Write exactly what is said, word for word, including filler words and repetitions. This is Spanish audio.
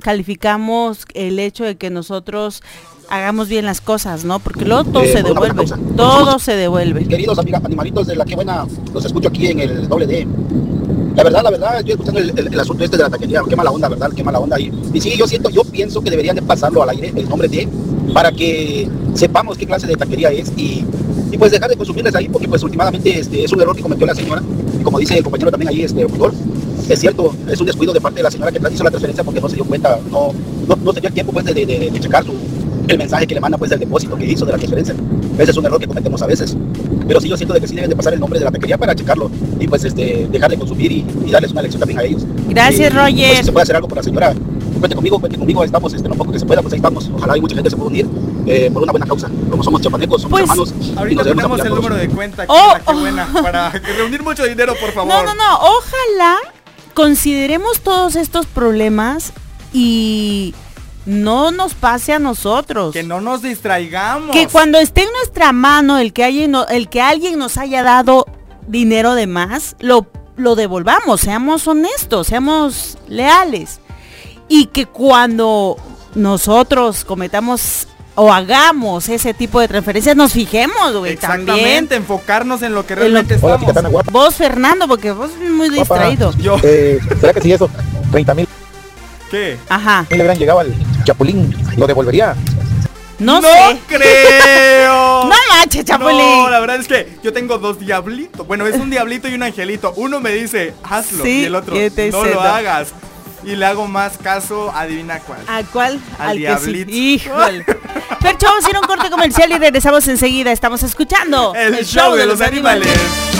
descalificamos el hecho de que nosotros hagamos bien las cosas, ¿no? Porque luego todo Eh, se por una buena devuelve, causa. todo se devuelve. Queridos amiga- animalitos de La Qué Buena, los escucho aquí en el doble D. La verdad, la verdad, estoy escuchando el, el- el asunto este de la taquería, qué mala onda, ¿verdad? Qué mala onda. Y, y sí, yo siento, yo pienso que deberían de pasarlo al aire, el nombre de, para que sepamos qué clase de taquería es y, y pues dejar de consumirles ahí, porque pues últimamente este, es un error que cometió la señora, y como dice el compañero también ahí, este, doctor, es cierto, es un descuido de parte de la señora que hizo la transferencia porque no se dio cuenta, no, no, no tenía tiempo pues de, de, de, de checar su, el mensaje que le manda pues del depósito que hizo de la transferencia. Ese es un error que cometemos a veces. Pero sí, yo siento de que sí deben de pasar el nombre de la taquería para checarlo y pues este dejar de consumir y, y darles una lección también a ellos. Gracias, y, Roger. Pues, si se puede hacer algo por la señora, cuente conmigo, cuente conmigo, estamos este, lo poco que se pueda, pues ahí estamos. Ojalá hay mucha gente se pueda unir eh, por una buena causa. Como somos chapanecos, somos Pues, hermanos. Ahorita debemos ponemos apoyar el todos. número de cuenta aquí Oh, en La Qué Buena para que reunir mucho dinero, por favor. No, no, no, ojalá consideremos todos estos problemas y no nos pase a nosotros. Que no nos distraigamos. Que cuando esté en nuestra mano el que alguien, no- el que alguien nos haya dado dinero de más, lo, lo devolvamos, seamos honestos, seamos leales. Y que cuando nosotros cometamos o hagamos ese tipo de transferencias, nos fijemos, güey, Exactamente, también. enfocarnos en lo que En lo realmente que- Hola, estamos. chica, tan guapa. Vos, Fernando, porque vos eres muy Guapa. distraído. Yo, Eh, ¿Será que sí eso? treinta mil ¿qué? Ajá, le hubieran llegado al Chapulín, ¿lo devolvería? no, ¡No sé. creo! No manches, Chapulín. No, la verdad es que yo tengo dos diablitos. Bueno, es un diablito y un angelito. Uno me dice, hazlo. Sí, y el otro, y te no dice, lo no. hagas. Y le hago más caso, adivina cuál. ¿A cuál? Al que diablito. sí. Híjole. Percho, vamos a ir a un corte comercial y regresamos enseguida. Estamos escuchando El show de los animales.